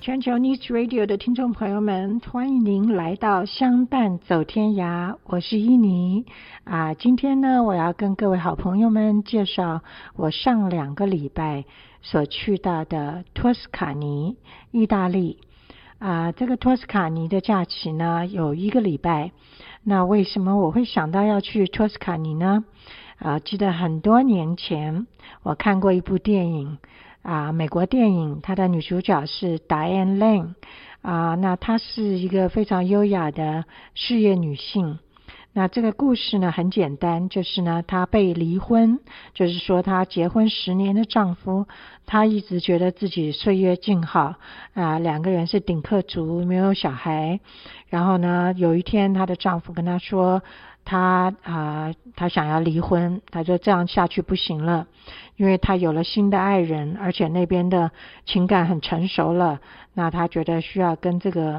全球 News Radio 的听众朋友们，欢迎您来到相伴走天涯，我是伊妮今天呢，我要跟各位好朋友们介绍我上2个礼拜所去到的托斯卡尼，意大利这个托斯卡尼的假期呢有1个礼拜。那为什么我会想到要去托斯卡尼呢？记得很多年前我看过一部电影美国电影，它的女主角是 Diane Lane 那她是一个非常优雅的事业女性。那这个故事呢很简单，就是呢她被离婚，就是说她结婚10年的丈夫，她一直觉得自己岁月静好2个人是顶客族，没有小孩。然后呢有一天她的丈夫跟她说他想要离婚，他说这样下去不行了，因为他有了新的爱人，而且那边的情感很成熟了，那他觉得需要跟这个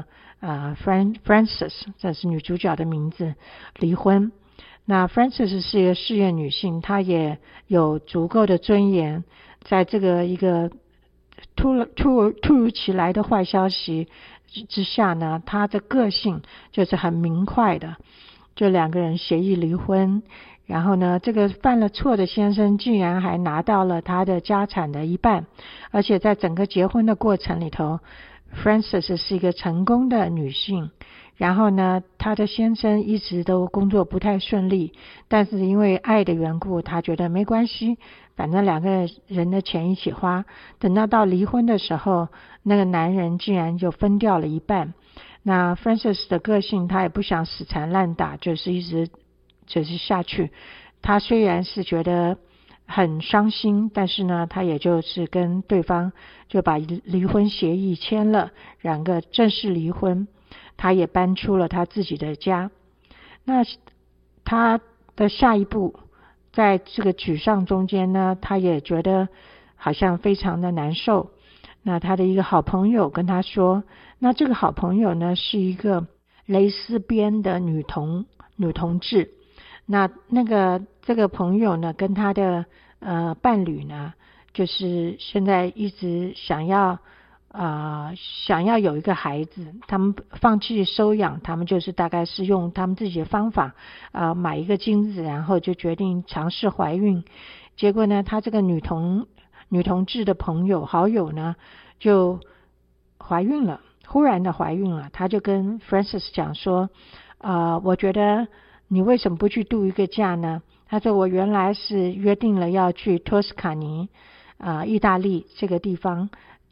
Frances， 这是女主角的名字，离婚。那 Frances 是一个事业女性，她也有足够的尊严，在这个一个突如其来的坏消息之下呢，她的个性就是很明快的，就2个人协议离婚。然后呢，这个犯了错的先生竟然还拿到了他的家产的1半，而且在整个结婚的过程里头， Frances 是一个成功的女性。然后呢，她的先生一直都工作不太顺利，但是因为爱的缘故，他觉得没关系，反正2个人的钱一起花。等到离婚的时候，那个男人竟然就分掉了1半。那 Frances 的个性，她也不想死缠烂打，就是一直下去。她虽然是觉得很伤心，但是呢，她也就是跟对方就把离婚协议签了，2个正式离婚。她也搬出了她自己的家。那她的下一步，在这个沮丧中间呢，她也觉得好像非常的难受。那他的一个好朋友跟他说，那这个好朋友呢是一个蕾丝边的女同志。那这个朋友呢跟他的伴侣呢，就是现在一直想要有一个孩子，他们放弃收养，他们就是大概是用他们自己的方法买一个精子，然后就决定尝试怀孕。结果呢，他这个女同志的好友呢就怀孕了，忽然的怀孕了。他就跟 Frances 讲说我觉得你为什么不去度一个假呢？他说我原来是约定了要去托斯卡尼意大利这个地方